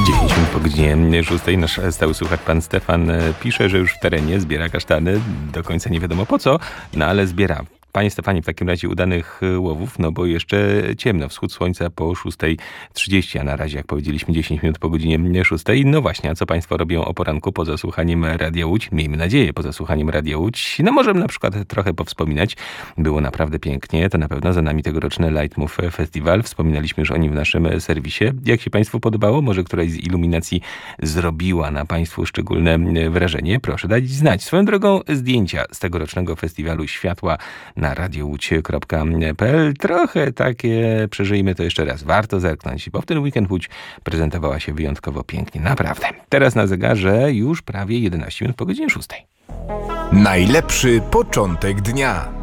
10 minut po godzinie 6 nasz stały słuchacz pan Stefan pisze, że już w terenie zbiera kasztany. Do końca nie wiadomo po co, no ale zbiera. Panie Stefanie, w takim razie udanych łowów, no bo jeszcze ciemno. Wschód słońca po 6:30, a na razie, jak powiedzieliśmy, 10 minut po godzinie 6. No właśnie, a co państwo robią o poranku poza słuchaniem Radia Łódź? Miejmy nadzieję, poza słuchaniem Radia Łódź. No możemy na przykład trochę powspominać. Było naprawdę pięknie. To na pewno za nami tegoroczny Lightmove Festival. Wspominaliśmy już o nim w naszym serwisie. Jak się państwu podobało? Może któraś z iluminacji zrobiła na państwu szczególne wrażenie? Proszę dać znać. Swoją drogą zdjęcia z tegorocznego festiwalu światła na radiołódź.pl. Trochę takie, przeżyjmy to jeszcze raz. Warto zerknąć, bo w ten weekend Łódź prezentowała się wyjątkowo pięknie. Naprawdę. Teraz na zegarze już prawie 11 minut po godzinie 6. Najlepszy początek dnia.